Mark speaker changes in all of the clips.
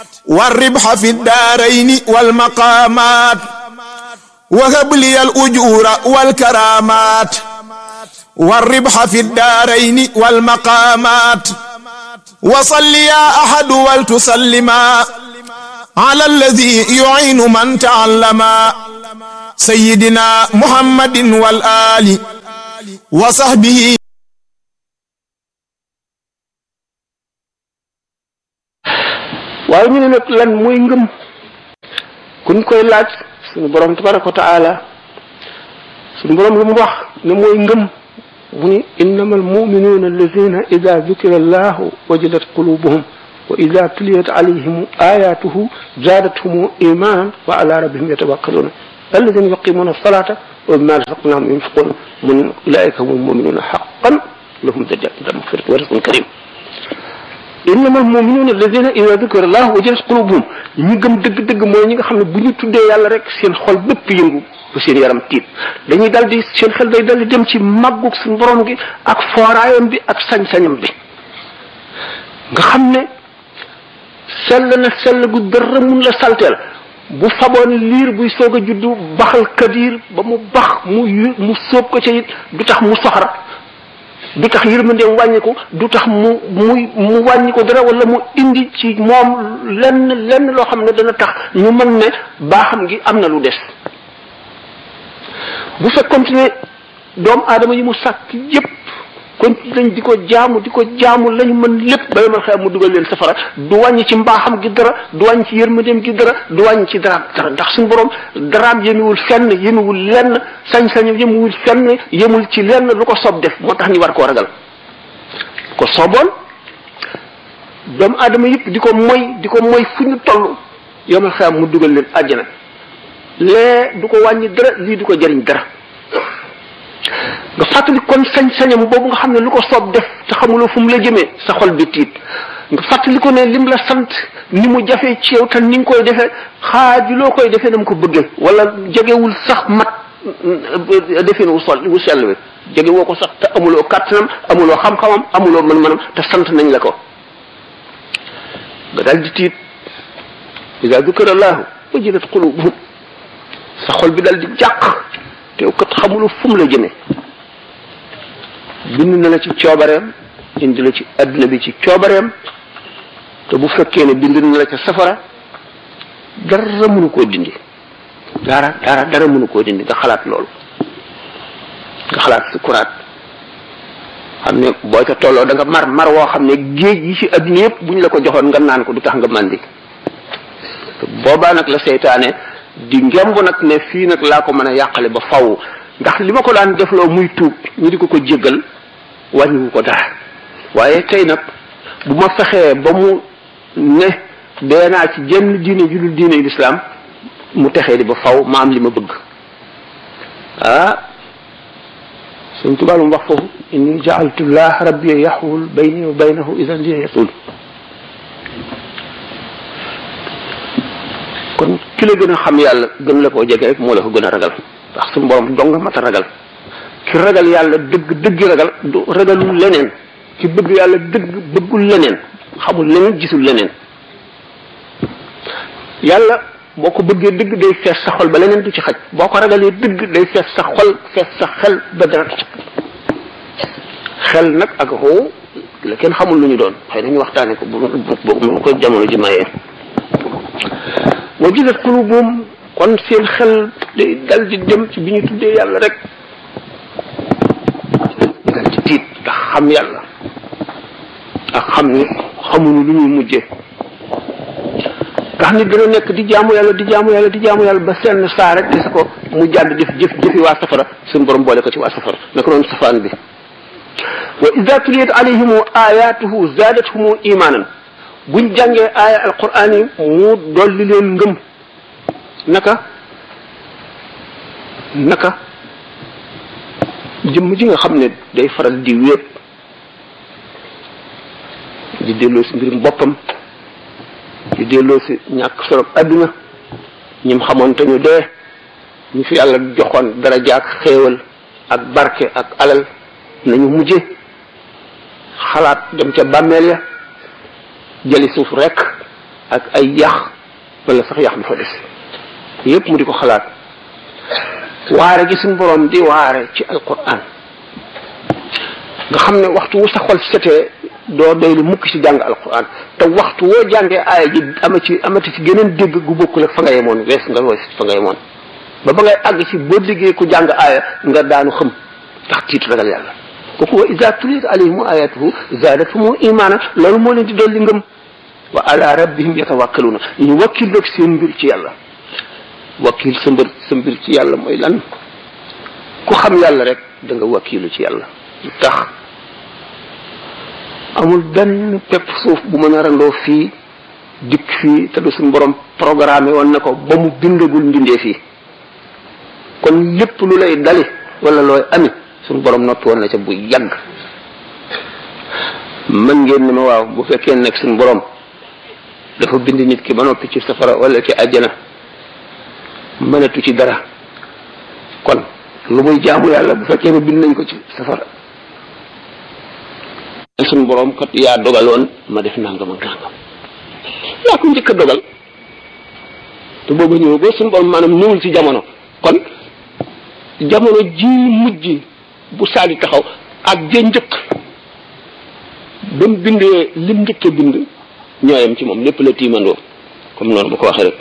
Speaker 1: والربح في الدارين والمقامات وهب لي الأجور والكرامات والربح في الدارين والمقامات وصل يا أحد ولتسلما على الذي يعين من تعلما سيدنا محمد والآل وصحبه.
Speaker 2: waaye ñu ne nag lan mooy ngëm kuñ koy laaj suñu borom tabaraka wa taala suñu borom lu mu wax ne mooy ngëm mu ni innama almuminuuna alladina ida dukira allahu wajadat qulubuhum wa ida tuliyat alayhim ayatuhu zaadathum imanan wa ala rabbihim yatawakkaluna alladina yuqimuna alsalata wa mimma razaqnahum yunfiquna mun ulaika hum almuminuuna haqqan lahum darajatun maghfiratun wa rizqun karim. innama almuminuuna alladina ida dukira allahu wajadat qulubuhum ñi gëm dëgg-dëgg mooy ñi nga xam ne bu ñu tuddee yàlla rek seen xol bépp yëngu ba seen yaram tiit dañuy dal di seen xel day dal di dem ci màggug suñu borom gi ak fooraayam bi ak sañ-sañam bi nga xam ne sell na sell gu dara mun la salteel bu faboon liir buy soog a juddu baxal kadir ba mu bax mu sóob ko ca it du tax mu soxra du tax yërmandeem wàññiku du tax mu wàññi ko dara wala mu indi ci moom lenn loo xam ne dana tax ñu mën ne baaxam gi am na lu des. bu fekkoon ne doomu aadama yi mu sàkk yépp continué nañ di ko jaamu lañu mën lépp ba yomal xew mu dugal leen safara du wàññi ci mbaaxam gi dara du wàññi ci yërmandeem gi dara du wàññi ci dara ndax suñu borom daraam yemewul fenn yemewul lenn sañ-sañam yemewul fenn yemul ci lenn lu ko soob def moo tax ñu war koo ragal ko sooboon doomu aadama yëpp di ko moy fu ñu toll yomal xew mu dugal leen àjjana lee du ko wàññi dara lii du ko jëriñ dara nga fàttali kon sañ-sañam boobu nga xam ne lu ko soob def te xamuloo fu mu la jëmee sa xol bi tiit nga fàttali ko ne lim la sant ni mu jafee ci yow te ni nga koy defee xaajuloo koy defee na mu ko bëggee wala jegewul sax mat defee wu sell wi jege woo ko sax te amuloo kàttanam amuloo xam-xamam amuloo mën-mënam te sant nañ la ko nga dal di tiit iza dukira allahu wajilat qulubuhum sa xol bi dal di jàq te yow kat xamuloo fu mu la jëmee bind na la ci coobareem indi la ci adduna bi ci coobareem te bu fekkee ne bind na la ca safara dara mënu koo dindi dara mënu koo dindi nga xalaat loolu nga xalaat sukuraat xam ne boo ca tolloo da nga mar woo xam ne géej yi ci adduna yëpp bu ñu la ko joxoon nga naan ko du tax nga màndi boobaa nag la seytaane di ngemb nag ne fii nag laa ko mën a yàqale ba faw ndax li ma ko daan defloo muy tuub ñu di ko jéggal wàññiwu ko dara waaye tey nag bu ma fexee ba mu ne dee naa ci jenn diine ju dul diine lislaam mu texee di ba faw ma am li ma bëgg suñ tubaab mu wax foofu inni ja'altullah rabbi yaxwul bayni wa baynahu idan li yatul kon ki la gën a xam yàlla gën la koo jege rek moo la ko gën a ragal ndax suñu borom dong nga mat a ragal ki ragal yàlla dëgg ragal du ragalul leneen ki bëgg yàlla dëgg bëggul leneen xamul leneen gisul leneen yàlla boo ko bëggee dëgg day fees sa xol ba leneen du ci xaj boo ko ragalee dëgg day fees sa xol fees sa xel ba dara du ci xel nag ak xoo la kenn xamul lu ñu doon xëy nañu waxtaane ko bu ko jamono ji mayee wajilat qulubuhum kon seen xel day dal di dem ci bi ñu tuddee yàlla rek dal ci tiit ndax xam yàlla ak xam ni xamuñu lu ñuy mujjee ndax nit dana nekk di jaamu yàlla ba seen saa rek gis ko mu jàdd jëfi waa safara suñu borom boole ko ci waa safara naka noonu safaan bi wa iza tuliyat alayhim ayatuhu zaadathum imanan buñ jàngee aaya alquran yi mu dolli leen ngëm naka jëmm ji nga xam ne day faral di wéet di delloo si mbirum boppam di delloo si ñàkk solo adduna ñim xamoon te ñu dee ñu fi yàlla joxoon daraja ak xéewal ak barke ak alal nañu mujje xalaat dem ca bàmmeel ya jëli suuf rek ak ay yax wala sax yax du fa des yépp mu di ko xalaat waare gi suñu borom di waare ci alquran nga xam ne waxtu wu sa xol setee doo doylu mukk ci jàng alquran te waxtu woo jàngee aaya ji amati ci geneen dégg gu bokkul ak fa nga yemoon wees nga wees fa nga yemoon ba ngay àgg ci boo déggee ku jàng aaya nga daanu xam tax tiit ragal yàlla kooku wa iza tuliyat alayhim ayatuhu zaadathum imaana loolu moo leen di dolli ngëm wa ala rabbihim yatawakkaluna ñu wakkil nag seen mbir ci yàlla wakkil sa mbir ci yàlla mooy lan ku xam yàlla rek da nga wakkilu ci yàlla tax amul benn pepp suuf bu mën a randoo fii dikk fii te du suñu borom programmé woon na ko ba mu bindagul mbindee fii kon lépp lu lay dali wala looy ami suñu borom noppi woon na ca bu yàgg mën ngeen ni ma waaw bu fekkee nekk suñu borom dafa bind nit ki ba noppi ci safara wala ci àjjana mënatu ci dara kon lu muy jaamu yàlla bu fekkee ne bind nañ ko ci safara suñu borom kat yaa dogaloon ma def nangam ak nangam yaa ko njëkk a dogal te booba ñëw ba suñu borom maanaam ñëwul ci jamono kon jamono ji mujj bu saadi taxaw ak ja njëkk ba mu bindee lim njëkk a bind ñooyam ci moom lépp la tiimandoo comme noonu ma ko waxee rek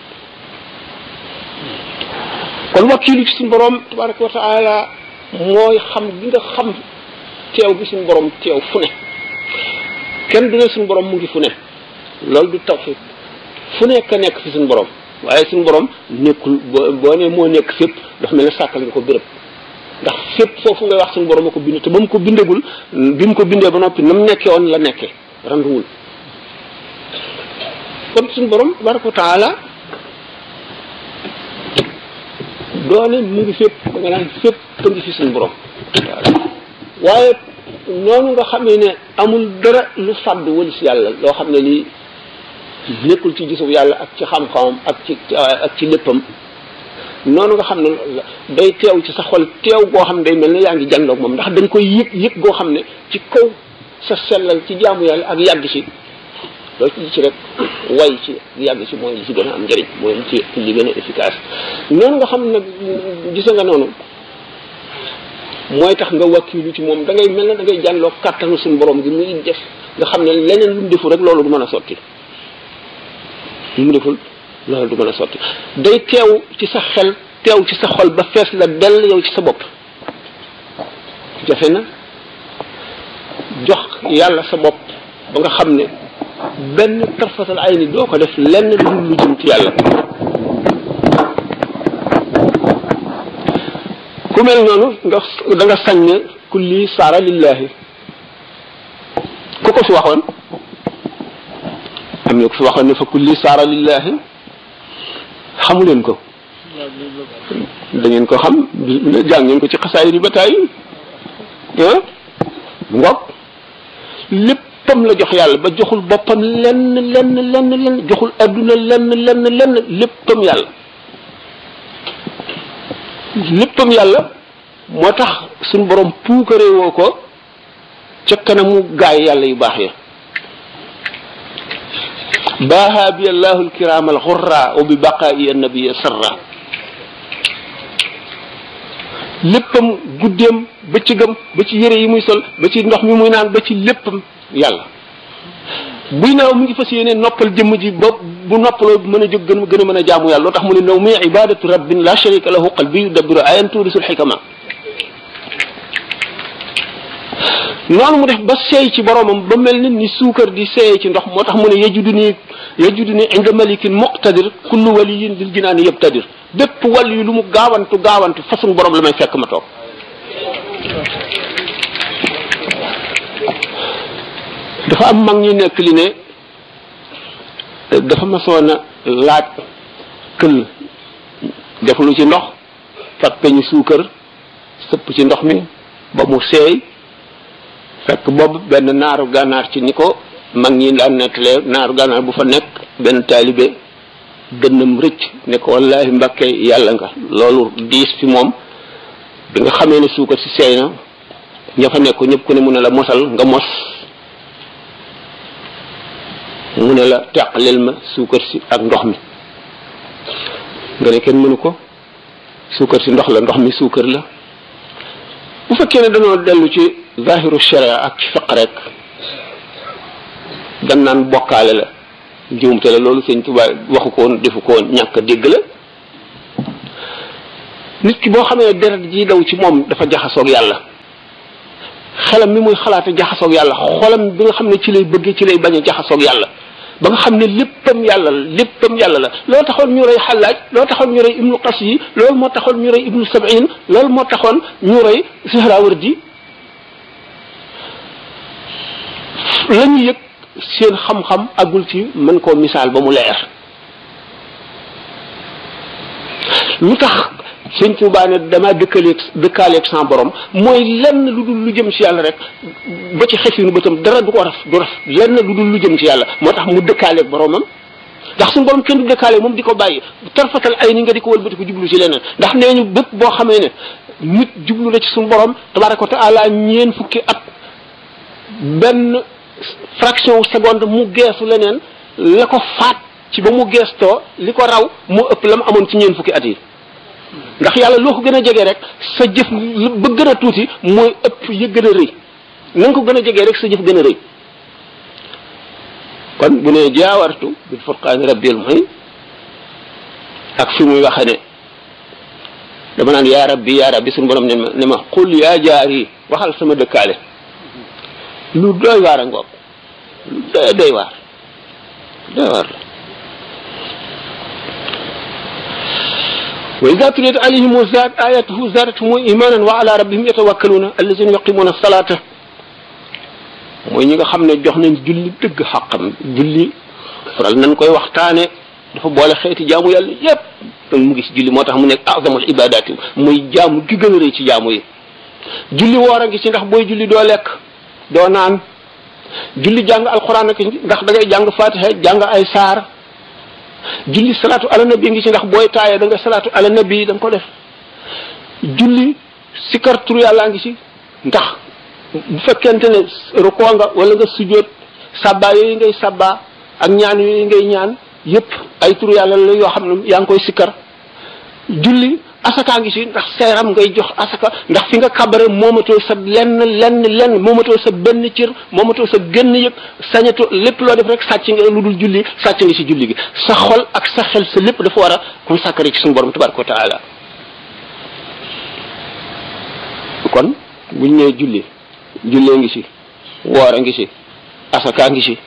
Speaker 2: kon wakkilu ci suñu borom tabaraka wa taala mooy xam gi nga xam teew gi suñu borom teew fu ne kenn du ne suñu borom mu ngi fu ne loolu du tawfiq fu nekk nekk fi suñu borom waaye suñu borom nekkul boo ne moo nekk fépp dafa mel ne sàkkal nga ko béréb ndax fépp foofu ngay wax suñu borom a ko bind te ba mu ko bindagul bi mu ko bindee ba noppi na mu nekkee woon la nekkee randuwul kon suñu borom tabaraka wa taala doone mu ngi fépp da nga naan fépp a ngi fi suñu borom waaye noonu nga xamee ne amul dara lu fàdd wëlis yàlla loo xam ne lii nekkul ci gisub yàlla ak ci xam-xamam ak ci léppam noonu nga xam ne day teew ci sa xol teew goo xam ne day mel ne yaa ngi jàndoog moom ndax dañ koy yëg goo xam ne ci kaw sa sellal ci jaamu yàlla ak yàgg ci loo ci rek way ci yàgg ci mooy li ci gën a am njëriñ mooy li gën a efficace noonu nga xam ne gise nga noonu mooy tax nga wakkilu ci moom da ngay mel ne da ngay jànloo kàttanu suñu borom gi muy def nga xam ne leneen lu mu deful rek loolu du mën a sotti lu mu deful loolu du mën a sotti day teew ci sa xel teew ci sa xol ba fees la dell yow ci sa bopp jafe na jox yàlla sa bopp ba nga xam ne benn tarfatal ay ni doo ko def lenn lu jëm ci yàlla ku mel noonu da nga sañ ne kulli saara lillahi ku ko fi waxoon am na ko fi waxoon ne fa kulli saara lillahi xamu leen ko da ngeen ko xam jàng ngeen ko ci xasaay yi ba taay ngoog léppam la jox yàlla ba joxul boppam lenn joxul adduna lenn léppam yàlla moo tax suñu borom puukare woo ko ca kanamu gaay yàlla yu baax ya baaha bi allahu alkiram alxurra wa bi baqaa'i annabiya sarra léppam guddeem bëccëgam ba ci yére yi muy sol ba ci ndox mi muy naan ba ci léppam yàlla buy naaw mu ngi fas yéene noppal jëmm ji ba bu noppaloo mën a jóg gën a mën a jaamu yàlla loo tax mu ne naw mi ibadatu rabbin la sharika lahu qalbi yudabbiru ayan turisul xikama noonu mu def ba seey ci boromam ba mel ni suukar di seey ci ndox moo tax mu ne yajuduni inda malikin muqtadir kullu waliyin bil jinaani yabtadir bépp wàll yu lu mu gaawantu façon borom la may fekk ma toog dafa am mag ñi nekk li ne dafa masoon a laaj këll defulu ci ndox fat peñu suukar sëpp ci ndox mi ba mu seey fekk boobu benn naaru gànnaar ci ni ko mag ñi daan nettalee naaru gànnaar bu fa nekk benn taalibe dënnam rëcc ne ko wallaahi Mbàkke yàlla nga loolu diis fi moom bi nga xamee ne suukar si seey na ña fa nekk ñëpp ku ne mu ne la mosal nga mos mu ne la teqaleel ma suukar si ak ndox mi nga ne kenn mënu ko suukar si ndox la ndox mi suukar la. bu fekkee ne dañoo dellu ci zahiru sharia ak ci fiq rek dan naan bokkaale la njuumte la loolu Sëñ Tuubaa waxu ko woon defu ko woon ñàkk dégg la. nit ki boo xamee deret ji daw ci moom dafa jaxasoog yàlla xelam mi muy xalaate jaxasoog yàlla xolam bi nga xam ne ci lay bëggee ci lay bañ a jaxasoog yàlla ba nga xam ne léppam yàlla la loolu taxoon ñu rey Xallaaj loolu taxoon ñu rey Ibnu Qas yi loolu moo taxoon ñu rey Ibnu Sab'in loolu moo taxoon ñu rey Sihrawardi la ñu yëg seen xam-xam agul ci mën koo misaal ba mu leer lu tax Sëñ Tuubaa ne damaa dëkkaaleeg sans borom mooy lenn lu dul lu jëm ci yàlla rek ba ci xefinu bëtam dara du raf lenn lu dul lu jëm ci yàlla moo tax mu dëkkaaleeg boromam ndax suñu borom kenn du dëkkaaleeg moom di ko bàyyi tarfatal ay ni nga di ko wëlbati ko jublu ci leneen ndax nee ñu bépp boo xamee ne nit jublu na ci suñu borom tabaaraka wa taala ñeen fukki at benn fraction wu seconde mu geesu leneen la ko faat ci ba mu geestoo li ko raw moo ëpp la mu amoon ci ñeen fukki at yi ndax yàlla loo ko gën a jege rek sa jëf ba gën a tuuti mooy ëpp ya gën a rëy na nga ko gën a jege rek sa jëf gën a rëy kon bu ne jaawartu bil furqaani rabbil muhin ak fi muy waxe ne dama naan yaa rabbi suñu borom ne ma qul yaa jaari waxal sama dëkkaale lu doy waar a ngoog lu doy waar la wa iza tuliyat alayhim ayatuhu zaadathum imanan wa ala rabbihim yatawakkaluna allazina yuqimuna salata mooy ñi nga xam ne jox nañ julli dëgg xaqam julli faral nañ koy waxtaane dafa boole xeeti jaamu yàlla yépp donc mu ngi ci julli moo tax mu nekk azamul ibadati muy jaamu gi gën a rëy ci jaamu yi julli woor a ngi ci ndax booy julli doo lekk doo naan julli jàng alquran ak ndax da ngay jàng fatiha jàng ay saar julli salaatu ala nabi ngi ci ndax booy taayee da nga salaatu ala nabi da nga ko def julli sikar tur yàllaa ngi ci ndax bu fekkente ne rukoo nga wala nga sujjóot sabba yooyu ngay sabba ak ñaan yooyu ngay ñaan yépp ay tur yàlla la yoo xam ne yaa ngi koy sikkar julli asaka ngi ci ndax seeram ngay jox asaka ndax fi nga kabare moomatoo sa lenn moomatoo sa benn cër moomatoo sa genn yëg sañatoo lépp loo def rek sàcc nga lu dul julli sàcc nga ci julli gi sa xol ak sa xel sa lépp dafa war a consacré ci suñu borom tabaraka wa taala kon buñ nee jullee ngi ci woor a ngi ci asaka ngi ci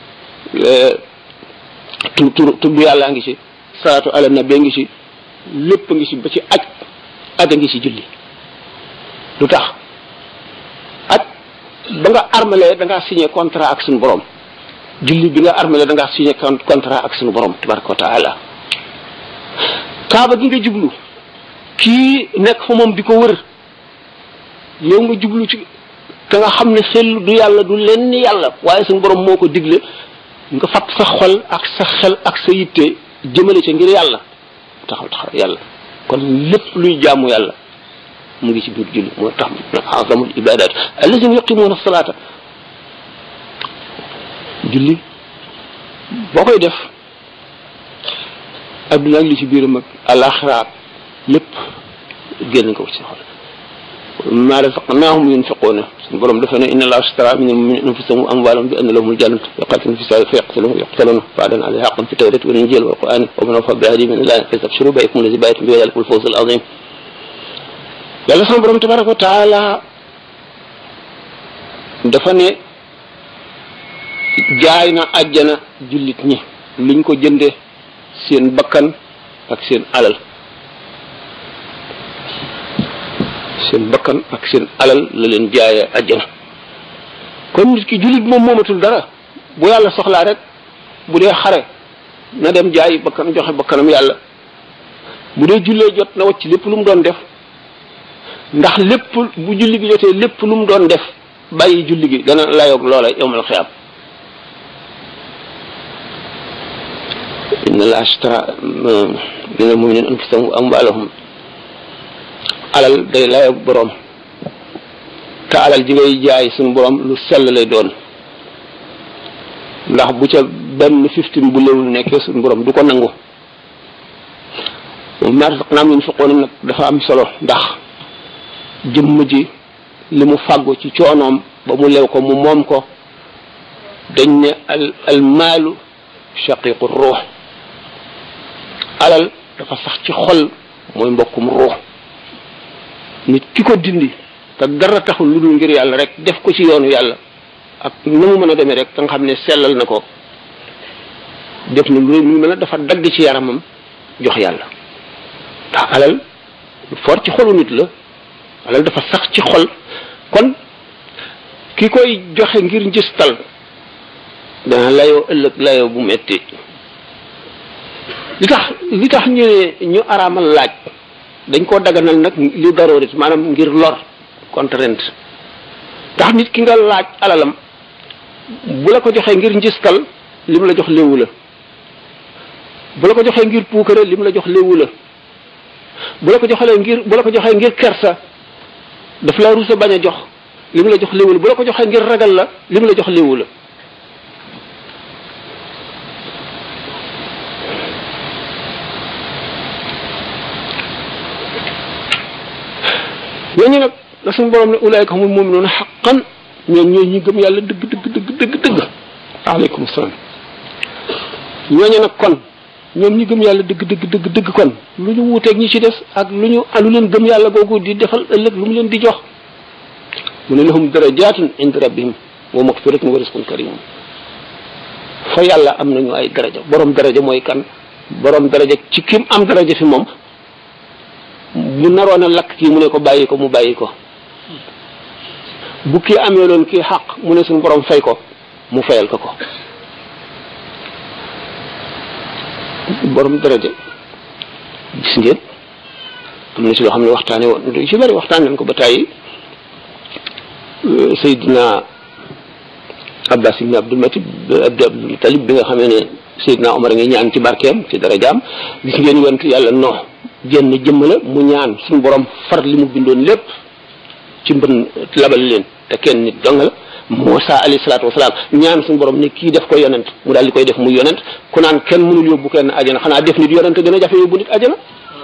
Speaker 2: tudd yàlla ngi ci salaatu ala nabi ngi ci lépp ngi ci ba ci aj a ngi ci julli lu tax aj ba nga armalee da ngaa signé contrat ak suñu borom julli bi nga armalee da ngaa signé contrat ak suñu borom tabaraka wa taala kaaba gi nga jublu kii nekk fa moom di ko wër yow nga jublu ci ka nga xam ne xel du yàlla du lenn yàlla waaye suñu borom moo ko digle nga fab sa xol ak sa xel ak sa yitte jëmale ca ngir yàlla taxaw yàlla kon lépp luy jaamu yàlla mu ngi ci biir julli moo tax azamul ibadat allazina yuqimuna salata julli boo koy def adduna ak li ci biiram ak alaxira lépp génn ko ci xol ma razaqnahum yunfiquna suñu borom dafa ne inna allaha ashtara min al-mu'minina anfusahum wa amwalahum bi anna lahumul jannata yuqatiluna fi sabilihi fayaqtuluna wa'dan alayhi haqqan fi tawrati wal injili wal qur'ani wa man awfa bi ahdihi min allahi fastabshiru bi ayyikum allazi bay'atum bihi dhalika al-fawz al-'azim yàlla suñu borom tabaraka wa taala dafa ne jaay na àjjana jullit ñi luñ ko jënde seen bakkan ak seen alal seen bakkan ak seen alal la leen jaayee àjjana kon nit ki jullit moom moomatul dara bu yàlla soxlaa rek bu dee xare na dem jaay bakkan joxe bakkanam yàlla bu dee jullee jot na wacc lépp lu mu doon def ndax lépp bu julli gi jotee lépp lu mu doon def bàyyi julli gi dana layoog loola yawmal xiyaam inna allaha ashtara mina al-mu'minina anfusahum wa amwalahum alal day layoog boroom te alal ji ngay jaay suñu borom lu sell lay doon ndax bu ca benn 15 bu léwul nekkee suñu borom du ko nangu moom ñaar sax naam ñu fekkoon nag dafa am solo ndax jëmm ji li mu fàggu ci coonoom ba mu lew ko mu moom ko dañ ne al maalu shaqiqu ruux alal dafa sax ci xol mooy mbokkum ruux nit ki ko dindi te dara taxul lu dul ngir yàlla rek def ko ci yoonu yàlla ak na mu mën a demee rek te nga xam ne sellal na ko def na lu mën a dafa dagg ci yaramam jox yàlla ndax alal lu fort ci xolu nit la alal dafa sax ci xol kon ki koy joxe ngir njistal dana layoo ëllëg layoo bu metti li tax ñu araamal laaj dañ koo daganal nag li daroorit maanaam ngir lor contrainte ndax nit ki nga laaj alalam bu la ko joxee ngir njistal li mu la jox léewu la bu la ko joxee ngir puukare li mu la jox léewu la bu la ko joxee ngir kersa daf la rusa bañ a jox li mu la jox léewu la bu la ko joxee ngir ragal la li mu la jox léewu la ñooñu nag la suñu borom ne ulaayka humul mu'minuuna haqqan ñooñu ñi gëm yàlla dëgg aleykum salaam ñooñu nag kon ñoom ñi gëm yàlla dëgg kon lu ñu wuuteeg ñi ci des ak lu leen gëm yàlla googu di defal ëllëg lu mu leen di jox mu ne lahum darajaatun inda rabbihim wa maghfiratun wa rizqun karim fa yàlla am nañu ay daraja borom daraja mooy kan borom daraja ci kim am daraja fi moom bu naroon a lakk kii mu ne ko bàyyi ko mu bàyyi ko bu kii amee loon kii xaq mu ne suñu borom fay ko mu fayal ko borom daraja gis ngeen am na ci loo xam ne waxtaane woon lu ci bari waxtaan nañ ko ba tàyyi Seydina Abbas ibn Abdul Muttalib bi nga xamee ne Seydina Omar ngi ñaan ci barkeem ci darajaam gis ngeen yonent yàlla Noox jenn jëmm la mu ñaan suñu borom far li mu bindoon lépp ci mbën labal leen te kenn nit dong la Muusaa alayhi salaatu wasalaam ñaan suñu borom ne kii def ko yonent mu daal di koy def muy yonent ku naan kenn mënul yóbbu kenn ajana xanaa def nit yonent gën a jafe yóbbu nit ajana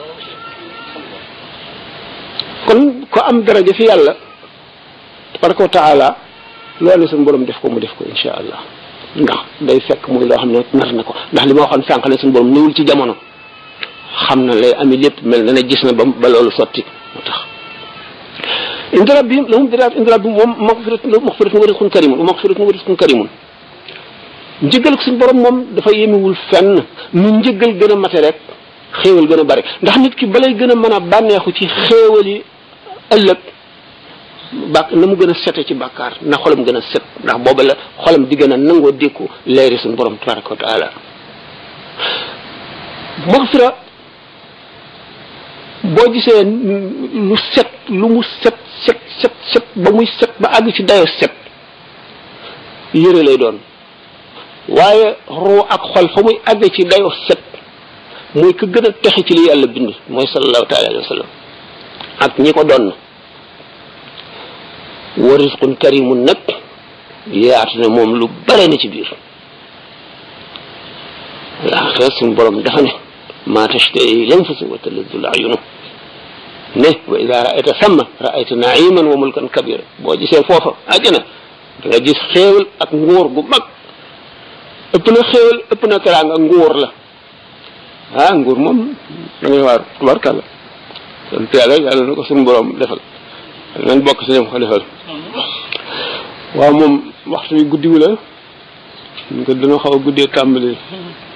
Speaker 2: kon ko am daraja fi yàlla tabaraka wa taala loolu suñu borom def ko mu def ko insha allah ndax day fekk muy loo xam ne nar na ko ndax li ma waxoon sànq ne suñu borom néewul ci jamono xam na lay ami lépp mel na ne gis na ba loolu sotti moo tax inda rabbihim lahum darajaatun inda rabbihim moom maghfiratun wa rizqun karimun njëggal suñu borom moom dafa yemewul fenn nu njëggal gën a mate rek xéewal gën a bari ndax nit ki balay gën a mën a bànneexu ci xéewal yi ëllëg na mu gën a sete ci bàkkaar na xolam gën a set ndax booba la xolam di gën a nangoo dékku leeri suñu borom tabaraka wa taala maghfira boo gisee lu set lu mu set ba muy set ba àgg ci dayo set yëre lay doon waaye ruu ak xol fa muy àgg ci dayo set mooy ku gën a texe ci li yàlla bind mooy sallallahu taala alayhi wa sallam ak ñi ko doon wa rizqun karimun nag yaatu na moom lu bare na ci biir laaxira suñu borom dafa ne maa tashtahi l-anfusu wa talazzu l-a'yunu ne wa ida raayta samma raayta naiman wa mulkan kabira boo gisee foofa àjjana da nga gis xéewal ak nguur gu mag ëpp na xéewal ëpp na teraanga nguur la nguur moom da ngay waaru tubarkàlla sant yàlla na ko suñu borom defal nañ bokk si ñoom ko defal waaw moom waxtu bi guddiwu la ñu ko dina xaw a guddee tàmbali